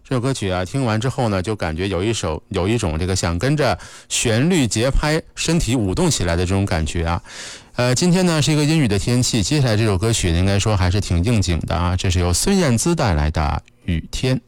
这首歌曲啊，听完之后呢，就感觉有一种这个想跟着旋律节拍身体舞动起来的这种感觉啊。今天呢是一个阴雨的天气，接下来这首歌曲应该说还是挺应景的啊，这是由孙燕姿带来的《雨天》。